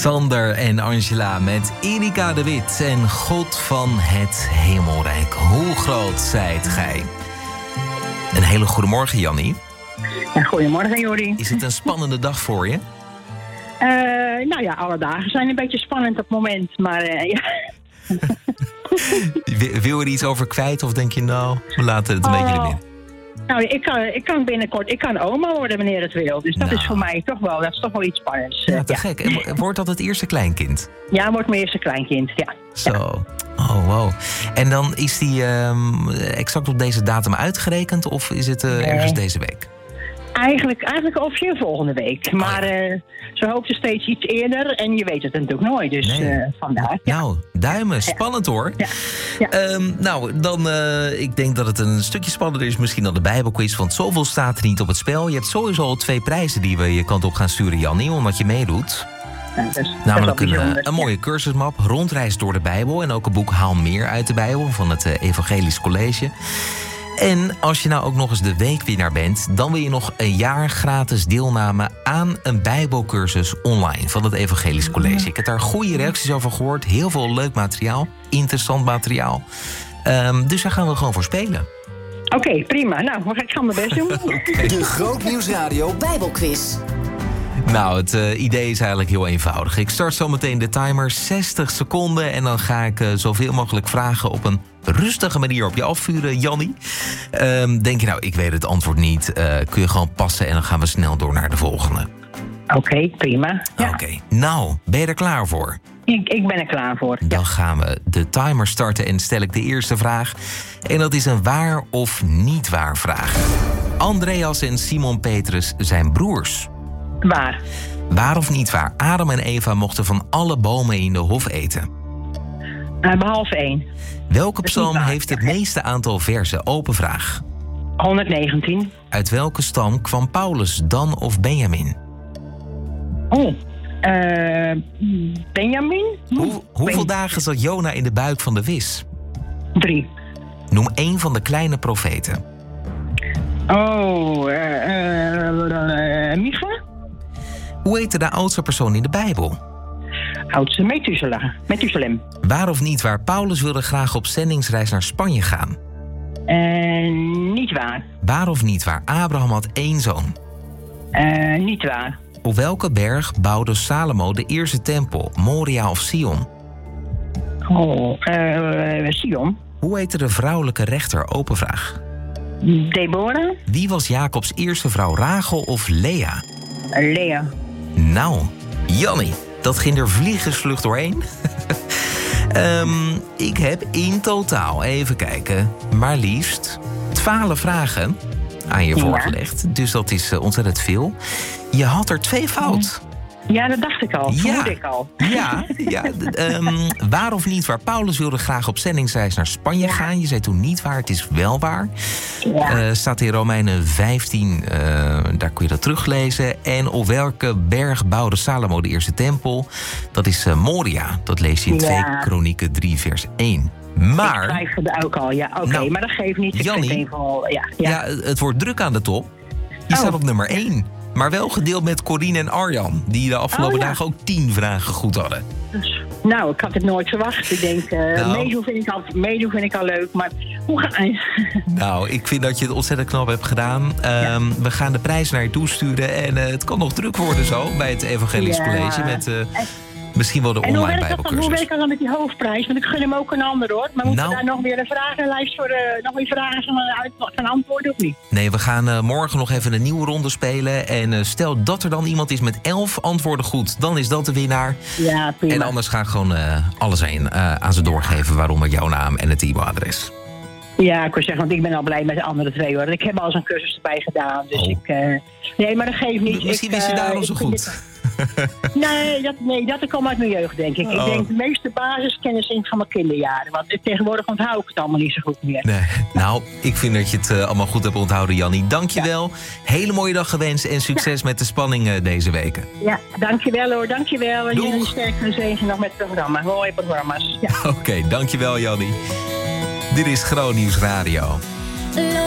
Sander en Angela met Erika de Wit en God van het Hemelrijk. Hoe groot zijt gij? Een hele goede morgen, Jannie. Ja, goedemorgen, Jordi. Is het een spannende dag voor je? Nou ja, alle dagen zijn een beetje spannend op het moment, maar ja. Wil je er iets over kwijt of denk je nou, we laten het een beetje erin? Nou, ik kan binnenkort oma worden wanneer het wil. Dus dat is voor mij toch wel iets spannends. Ja, te gek. En wordt dat het eerste kleinkind? Ja, wordt mijn eerste kleinkind, ja. Zo. Oh, wow. En dan is die exact op deze datum uitgerekend of is het ergens deze week? Eigenlijk officieel volgende week. Maar ze hoopten steeds iets eerder en je weet het natuurlijk nooit. Dus vandaar. Ja. Nou, duimen. Spannend hoor. Ja. Ja. Nou, dan ik denk dat het een stukje spannender is misschien dan de Bijbelquiz. Want zoveel staat er niet op het spel. Je hebt sowieso al 2 prijzen die we je kant op gaan sturen, Jannie, omdat je meedoet. Ja, namelijk een mooie cursusmap, rondreis door de Bijbel en ook een boek Haal meer uit de Bijbel van het Evangelisch College. En als je nou ook nog eens de weekwinnaar bent, dan wil je nog een jaar gratis deelname aan een Bijbelcursus online van het Evangelisch College. Ik heb daar goede reacties over gehoord, heel veel leuk materiaal, interessant materiaal. Dus daar gaan we gewoon voor spelen. Oké, prima. Nou, ik ga mijn best doen. Okay. De Grootnieuws Radio Bijbelquiz. Nou, het idee is eigenlijk heel eenvoudig. Ik start zo meteen de timer, 60 seconden... en dan ga ik zoveel mogelijk vragen op een rustige manier op je afvuren, Jannie. Denk je nou, ik weet het antwoord niet, kun je gewoon passen... en dan gaan we snel door naar de volgende. Oké, prima. Ja. Oké. Nou, ben je er klaar voor? Ik ben er klaar voor. Dan gaan we de timer starten en stel ik de eerste vraag. En dat is een waar of niet waar vraag. Andreas en Simon Petrus zijn broers. Waar? Waar of niet waar? Adam en Eva mochten van alle bomen in de hof eten. Behalve 1. Welke psalm heeft het meeste aantal verzen? Open vraag. 119. Uit welke stam kwam Paulus, Dan of Benjamin? Benjamin? Hoeveel dagen zat Jona in de buik van de vis? 3. Noem 1 van de kleine profeten. Micha? Hoe heette de oudste persoon in de Bijbel? Oudste Methuselem. Waar of niet waar? Paulus wilde graag op zendingsreis naar Spanje gaan. Niet waar. Waar of niet waar? Abraham had 1 zoon. Niet waar. Op welke berg bouwde Salomo de eerste tempel? Moria of Sion? Sion. Hoe heette de vrouwelijke rechter? Open vraag. Deborah? Wie was Jacobs eerste vrouw, Rachel of Lea? Lea. Nou, Jannie, dat ging er vliegensvlug doorheen. Ik heb in totaal, even kijken, maar liefst 12 vragen aan je voorgelegd. Dus dat is ontzettend veel. Je had er 2 fout. Ja, dat dacht ik al. Vermoed ik al. Ja. Waar of niet waar? Paulus wilde graag op zendingsreis naar Spanje gaan. Je zei toen niet waar, het is wel waar. Ja. Staat in Romeinen 15, daar kun je dat teruglezen. En op welke berg bouwde Salomo de eerste tempel? Dat is Moria. Dat lees je in 2 Kronieken 3 vers 1. Maar... Ik twijfelde ook al, ja. Oké, maar dat geeft niet. Ik Jannie, even al, ja, het wordt druk aan de top. Je staat op nummer 1. Maar wel gedeeld met Corine en Arjan, die de afgelopen dagen ook 10 vragen goed hadden. Nou, ik had het nooit verwacht. Ik denk, meedoen vind ik al leuk, maar hoe ga je? Nou, ik vind dat je het ontzettend knap hebt gedaan. We gaan de prijs naar je toesturen en het kan nog druk worden zo bij het Evangelisch College met... misschien wel de online Bijbelcursus. Hoe werkt dat dan met die hoofdprijs? Want ik gun hem ook een ander hoor. Maar moeten we daar nog weer een vragenlijst voor nog weer vragen gaan antwoorden of niet? Nee, we gaan morgen nog even een nieuwe ronde spelen. En stel dat er dan iemand is met 11 antwoorden goed, dan is dat de winnaar. Ja, prima. En anders ga ik gewoon alles aan ze doorgeven, waaronder jouw naam en het e-mailadres. Ja, ik wil zeggen, want ik ben al blij met de andere 2 hoor. Ik heb al zo'n cursus erbij gedaan. Dus nee, maar dat geeft niet. Misschien wist je daarom zo goed. Nee, dat komt uit mijn jeugd, denk ik. Ik denk de meeste basiskennis in van mijn kinderjaren. Want tegenwoordig onthoud ik het allemaal niet zo goed meer. Nee. Nou, ik vind dat je het allemaal goed hebt onthouden, Jannie. Dank je wel. Hele mooie dag gewenst en succes met de spanning deze weken. Ja, dankjewel hoor, dankjewel. En jullie sterkte en zegen nog met het programma. Mooie programma's. Ja. Oké, dankjewel, Jannie. Dit is Grootnieuws Radio.